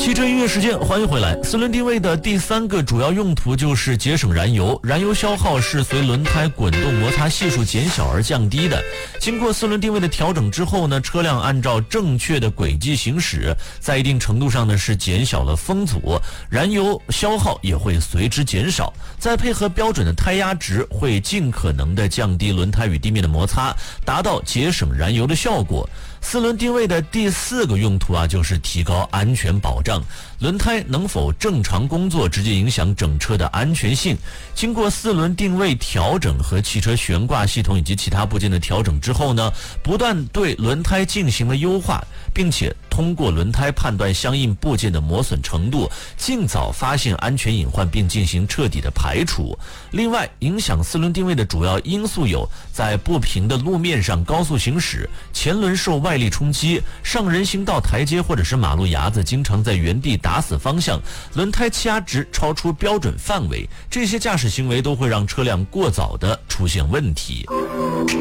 汽车音乐时间，欢迎回来。四轮定位的第3个主要用途就是节省燃油，燃油消耗是随轮胎滚动摩擦系数减小而降低的。经过四轮定位的调整之后呢，车辆按照正确的轨迹行驶，在一定程度上呢是减小了风阻，燃油消耗也会随之减少。再配合标准的胎压值，会尽可能的降低轮胎与地面的摩擦，达到节省燃油的效果。四轮定位的第4个用途就是提高安全保障。轮胎能否正常工作，直接影响整车的安全性。经过四轮定位调整和汽车悬挂系统以及其他部件的调整之后呢，不断对轮胎进行了优化，并且通过轮胎判断相应部件的磨损程度，尽早发现安全隐患并进行彻底的排除。另外，影响四轮定位的主要因素有：在不平的路面上高速行驶，前轮受外力冲击，上人行道台阶或者是马路牙子经常在原地打死方向，轮胎气压值超出标准范围，这些驾驶行为都会让车辆过早的出现问题。